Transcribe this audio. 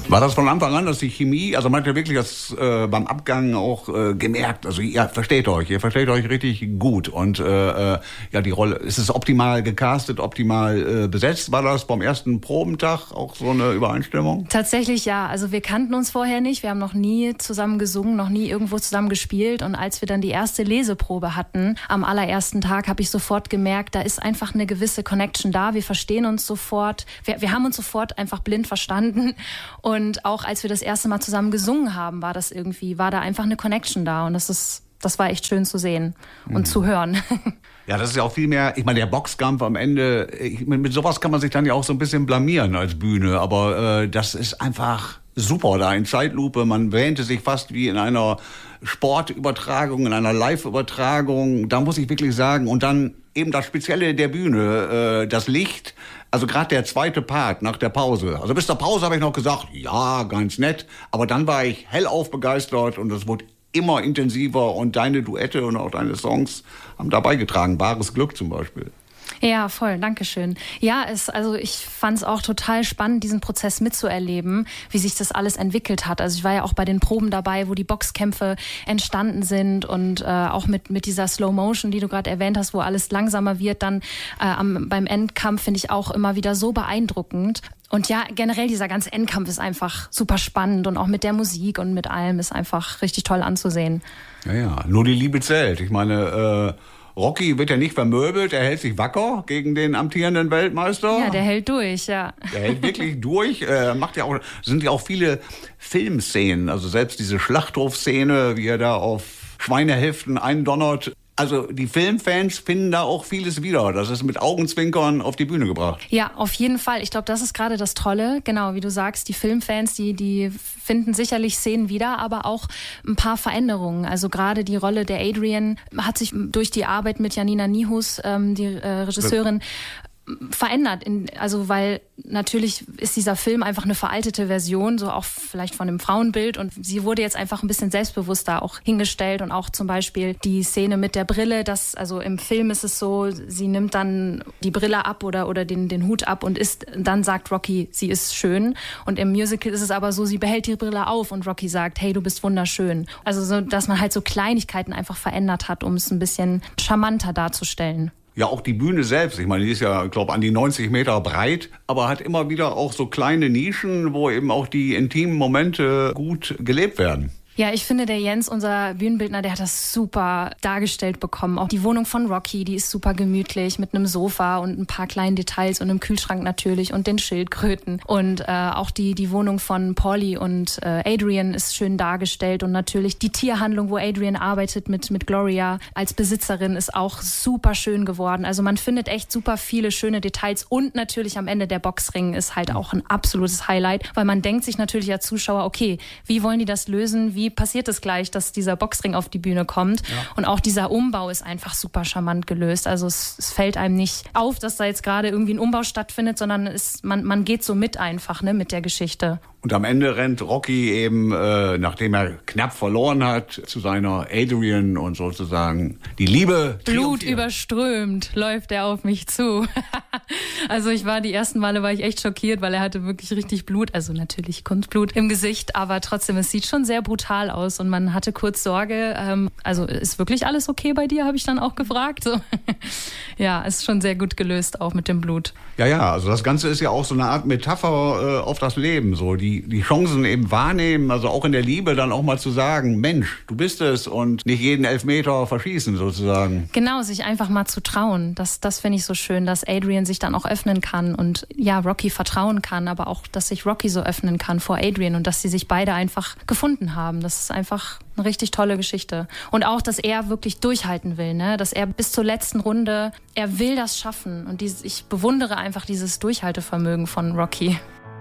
War das von Anfang an, dass die Chemie, also man hat ja wirklich das beim Abgang auch gemerkt, also ihr versteht euch richtig gut und ja, die Rolle, ist es optimal gecastet, optimal besetzt? War das beim ersten Probentag auch so eine Übereinstimmung? Tatsächlich ja, also wir kannten uns vorher nicht, wir haben noch nie zusammen gesungen, noch nie irgendwo zusammen gespielt und als wir dann die erste Leseprobe hatten, am allerersten Tag, habe ich sofort gemerkt, da ist einfach eine gewisse Connection da, wir verstehen uns sofort, wir haben uns sofort einfach blind verstanden. Und auch als wir das erste Mal zusammen gesungen haben, war da einfach eine Connection da. Und das war echt schön zu sehen und zu hören. Ja, das ist ja auch viel mehr, ich meine, der Boxkampf am Ende, mit sowas kann man sich dann ja auch so ein bisschen blamieren als Bühne. Aber das ist einfach super da in Zeitlupe. Man wähnte sich fast wie in einer Sportübertragung, in einer Live-Übertragung. Da muss ich wirklich sagen, und dann eben das Spezielle der Bühne, das Licht. Also gerade der zweite Part nach der Pause. Also bis zur Pause habe ich noch gesagt, ja, ganz nett. Aber dann war ich hellauf begeistert und es wurde immer intensiver. Und deine Duette und auch deine Songs haben da beigetragen. Wahres Glück zum Beispiel. Ja, voll, dankeschön. Ja, also ich fand es auch total spannend, diesen Prozess mitzuerleben, wie sich das alles entwickelt hat. Also ich war ja auch bei den Proben dabei, wo die Boxkämpfe entstanden sind und auch mit dieser Slow Motion, die du gerade erwähnt hast, wo alles langsamer wird, dann beim Endkampf finde ich auch immer wieder so beeindruckend. Und ja, generell dieser ganze Endkampf ist einfach super spannend und auch mit der Musik und mit allem ist einfach richtig toll anzusehen. Ja, nur die Liebe zählt. Ich meine, Rocky wird ja nicht vermöbelt, er hält sich wacker gegen den amtierenden Weltmeister. Ja, der hält durch, ja. Der hält wirklich durch. Sind ja auch viele Filmszenen, also selbst diese Schlachthofszene, wie er da auf Schweinehälften eindonnert. Also die Filmfans finden da auch vieles wieder. Das ist mit Augenzwinkern auf die Bühne gebracht. Ja, auf jeden Fall. Ich glaube, das ist gerade das Tolle. Genau, wie du sagst, die Filmfans, die finden sicherlich Szenen wieder, aber auch ein paar Veränderungen. Also gerade die Rolle der Adrian hat sich durch die Arbeit mit Janina Nihus, die Regisseurin, verändert. Weil natürlich ist dieser Film einfach eine veraltete Version, so auch vielleicht von dem Frauenbild und sie wurde jetzt einfach ein bisschen selbstbewusster auch hingestellt und auch zum Beispiel die Szene mit der Brille, also im Film ist es so, sie nimmt dann die Brille ab oder den Hut ab und dann sagt Rocky, sie ist schön und im Musical ist es aber so, sie behält die Brille auf und Rocky sagt, hey, du bist wunderschön. Also so, dass man halt so Kleinigkeiten einfach verändert hat, um es ein bisschen charmanter darzustellen. Ja, auch die Bühne selbst. Ich meine, die ist ja, ich glaube, an die 90 Meter breit, aber hat immer wieder auch so kleine Nischen, wo eben auch die intimen Momente gut gelebt werden. Ja, ich finde, der Jens, unser Bühnenbildner, der hat das super dargestellt bekommen. Auch die Wohnung von Rocky, die ist super gemütlich mit einem Sofa und ein paar kleinen Details und einem Kühlschrank natürlich und den Schildkröten. Und auch die Wohnung von Paulie und Adrian ist schön dargestellt und natürlich die Tierhandlung, wo Adrian arbeitet mit Gloria als Besitzerin, ist auch super schön geworden. Also man findet echt super viele schöne Details und natürlich am Ende der Boxring ist halt auch ein absolutes Highlight, weil man denkt sich natürlich als Zuschauer, okay, wie wollen die das lösen? Wie passiert es gleich, dass dieser Boxring auf die Bühne kommt? Ja. Und auch dieser Umbau ist einfach super charmant gelöst. Also es fällt einem nicht auf, dass da jetzt gerade irgendwie ein Umbau stattfindet, sondern man geht so mit einfach, ne, mit der Geschichte. Und am Ende rennt Rocky eben, nachdem er knapp verloren hat, zu seiner Adrian und sozusagen die Liebe Blut überströmt läuft er auf mich zu. Also die ersten Male war ich echt schockiert, weil er hatte wirklich richtig Blut, also natürlich Kunstblut im Gesicht, aber trotzdem, es sieht schon sehr brutal aus und man hatte kurz Sorge, also ist wirklich alles okay bei dir, habe ich dann auch gefragt. So. Ja, ist schon sehr gut gelöst, auch mit dem Blut. Ja, also das Ganze ist ja auch so eine Art Metapher auf das Leben, so die Chancen eben wahrnehmen, also auch in der Liebe dann auch mal zu sagen, Mensch, du bist es und nicht jeden Elfmeter verschießen sozusagen. Genau, sich einfach mal zu trauen, das finde ich so schön, dass Adrian sich dann auch öffnen kann und ja, Rocky vertrauen kann, aber auch, dass sich Rocky so öffnen kann vor Adrian und dass sie sich beide einfach gefunden haben. Das ist einfach eine richtig tolle Geschichte. Und auch, dass er wirklich durchhalten will, ne? Dass er bis zur letzten Runde, er will das schaffen und ich bewundere einfach dieses Durchhaltevermögen von Rocky.